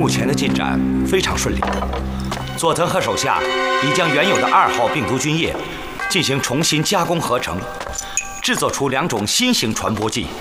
目前的进展非常顺利。佐藤和手下已将原有的2号病毒菌液进行重新加工合成，制作出2种新型传播剂。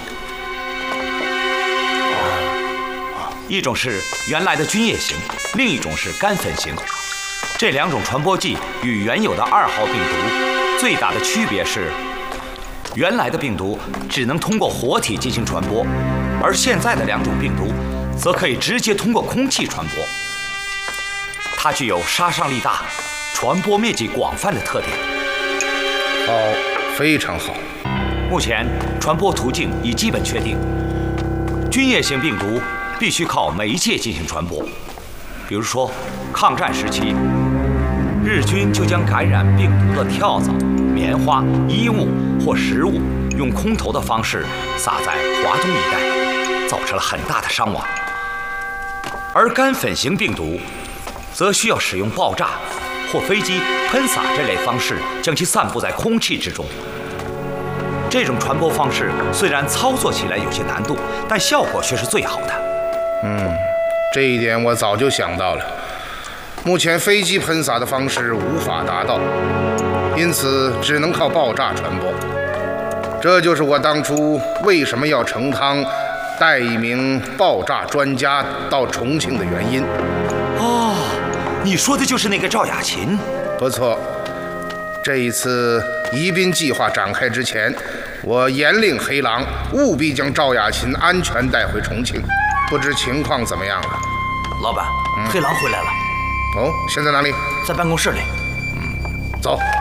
一种是原来的菌液型，另一种是干粉型。这2种传播剂与原有的2号病毒最大的区别是，原来的病毒只能通过活体进行传播，而现在的2种病毒则可以直接通过空气传播。它具有杀伤力大、传播面积广泛的特点。 好，非常好。 目前传播途径已基本确定，菌液型病毒必须靠媒介进行传播。比如说，抗战时期，日军就将感染病毒的跳蚤、棉花、衣物或食物用空投的方式撒在华东一带，造成了很大的伤亡。而干粉型病毒则需要使用爆炸或飞机喷洒这类方式将其散布在空气之中。这种传播方式虽然操作起来有些难度，但效果却是最好的。 这一点我早就想到了。目前飞机喷洒的方式无法达到，因此只能靠爆炸传播。这就是我当初为什么要成汤带一名爆炸专家到重庆的原因。 哦，你说的就是那个赵雅琴？ 不错，这一次宜宾计划展开之前，我严令黑狼务必将赵雅琴安全带回重庆。不知情况怎么样了？ 老板，黑狼回来了。 哦，现在哪里？ 在办公室里。 走。